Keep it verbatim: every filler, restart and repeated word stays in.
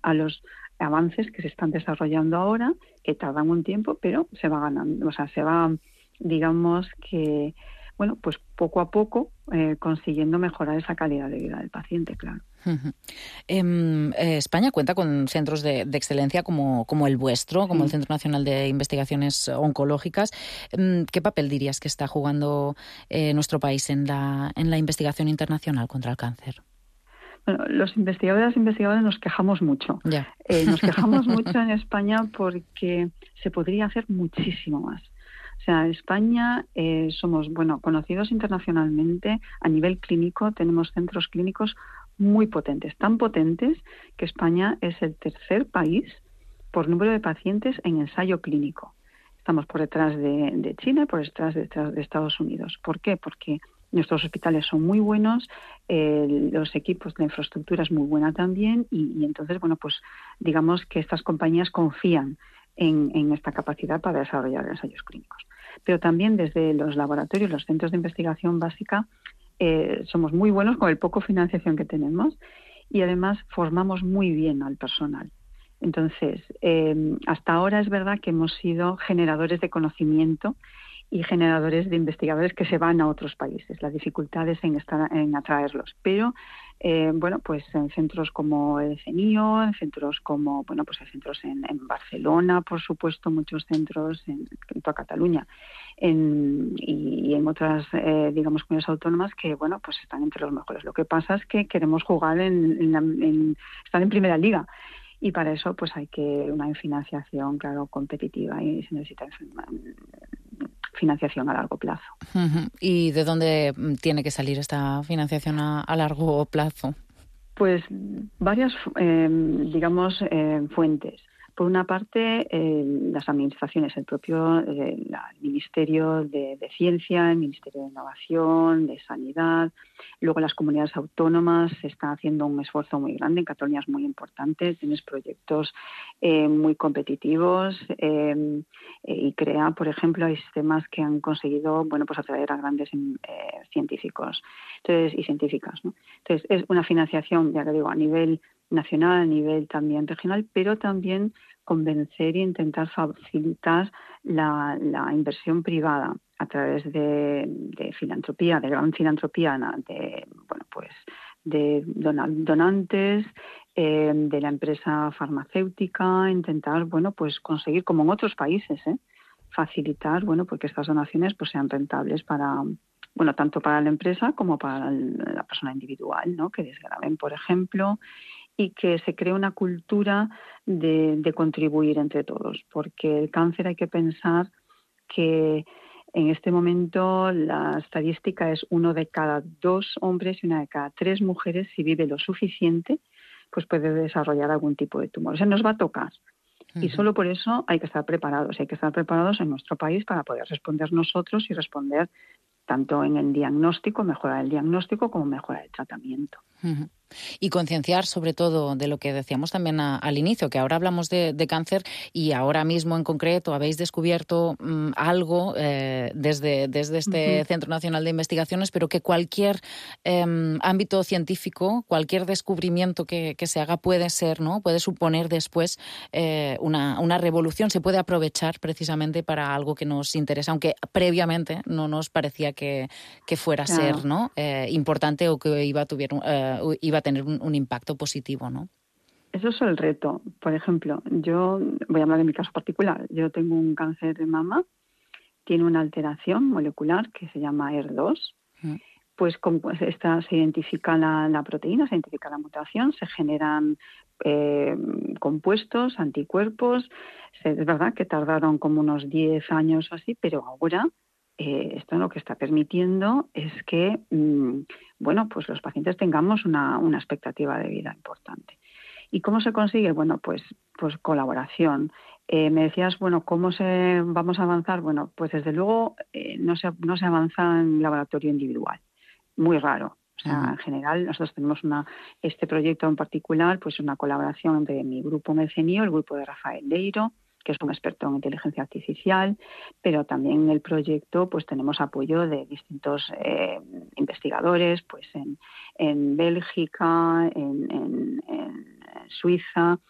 a los avances que se están desarrollando ahora, que tardan un tiempo, pero se va ganando, o sea, se va, digamos que, bueno, pues poco a poco eh, consiguiendo mejorar esa calidad de vida del paciente, claro. Uh-huh. Eh, eh, España cuenta con centros de, de excelencia como, como el vuestro, como Sí. el Centro Nacional de Investigaciones Oncológicas. Eh, ¿Qué papel dirías que está jugando eh, nuestro país en la, en la investigación internacional contra el cáncer? Bueno, los investigadores e investigadores nos quejamos mucho. Yeah. Eh, nos quejamos mucho en España porque se podría hacer muchísimo más. O sea, España eh, somos, bueno, conocidos internacionalmente a nivel clínico, tenemos centros clínicos muy potentes, tan potentes que España es el tercer país por número de pacientes en ensayo clínico. Estamos por detrás de, de China y por detrás de, de Estados Unidos. ¿Por qué? Porque nuestros hospitales son muy buenos, eh, los equipos, la infraestructura es muy buena también y, y entonces, bueno, pues digamos que estas compañías confían en, en esta capacidad para desarrollar ensayos clínicos. Pero también desde los laboratorios, los centros de investigación básica, eh, somos muy buenos con el poco financiación que tenemos y además formamos muy bien al personal. Entonces, eh, hasta ahora es verdad que hemos sido generadores de conocimiento y generadores de investigadores que se van a otros países. La dificultad es en, estar, en atraerlos. Pero, eh, bueno, pues en centros como el CENIO, en centros como, bueno, pues hay centros en, en Barcelona, por supuesto, muchos centros en, en toda Cataluña en, y, y en otras, eh, digamos, comunidades autónomas que, bueno, pues están entre los mejores. Lo que pasa es que queremos jugar en, en, la, en estar en primera liga. Y para eso pues hay que una financiación, claro, competitiva y se necesita financiación a largo plazo. Uh-huh. ¿Y de dónde tiene que salir esta financiación a, a largo plazo? Pues varias, eh, digamos, eh, fuentes. Por una parte, eh, las administraciones, el propio eh, la, el Ministerio de, de Ciencia, el Ministerio de Innovación, de Sanidad. Luego las comunidades autónomas están haciendo un esfuerzo muy grande. En Cataluña es muy importante. Tienes proyectos eh, muy competitivos eh, y crea, por ejemplo, hay sistemas que han conseguido, bueno, pues atraer a grandes eh, científicos entonces, y científicas, ¿no? Entonces, es una financiación, ya que digo, a nivel nacional, a nivel también regional, pero también convencer e intentar facilitar la, la inversión privada a través de, de filantropía, de gran filantropía, de, bueno, pues, de donantes, eh, de la empresa farmacéutica, intentar, bueno, pues conseguir, como en otros países, ¿eh? facilitar, bueno, porque estas donaciones pues sean rentables para, bueno, tanto para la empresa como para la persona individual, ¿no? Que desgraven, por ejemplo, y que se cree una cultura de, de contribuir entre todos, porque el cáncer hay que pensar que en este momento la estadística es uno de cada dos hombres y una de cada tres mujeres, si vive lo suficiente, pues puede desarrollar algún tipo de tumor. O sea, nos va a tocar. Y solo por eso hay que estar preparados. Hay que estar preparados en nuestro país para poder responder nosotros y responder tanto en el diagnóstico, mejorar el diagnóstico, como mejorar el tratamiento. Uh-huh. Y concienciar sobre todo de lo que decíamos también a, al inicio, que ahora hablamos de, de cáncer y ahora mismo en concreto habéis descubierto um, algo eh, desde, desde este uh-huh. Centro Nacional de Investigaciones, pero que cualquier eh, ámbito científico, cualquier descubrimiento que, que se haga puede ser, ¿no? Puede suponer después eh, una, una revolución, se puede aprovechar precisamente para algo que nos interesa, aunque previamente no nos parecía que, que fuera a claro. ser, ¿no? eh, importante o que iba a, tuvier, eh, iba a tener un, un impacto positivo, ¿no? Eso es el reto. Por ejemplo, yo voy a hablar de mi caso particular. Yo tengo un cáncer de mama, tiene una alteración molecular que se llama E R dos. Mm. Pues, con, pues esta, se identifica la, la proteína, se identifica la mutación, se generan eh, compuestos, anticuerpos. Es verdad que tardaron como unos diez años o así, pero ahora eh, esto lo que está permitiendo es que, mmm, bueno, pues los pacientes tengamos una, una expectativa de vida importante. ¿Y cómo se consigue? Bueno, pues, pues colaboración. Eh, me decías, bueno, ¿cómo se vamos a avanzar? Bueno, pues desde luego eh, no se, no se avanza en laboratorio individual. Muy raro. O sea, uh-huh. en general, nosotros tenemos una este proyecto en particular, pues una colaboración entre mi grupo en el CENIO, el grupo de Rafael Leiro, que es un experto en inteligencia artificial, pero también en el proyecto pues tenemos apoyo de distintos eh, investigadores, pues en, en Bélgica, en, en, en Suiza,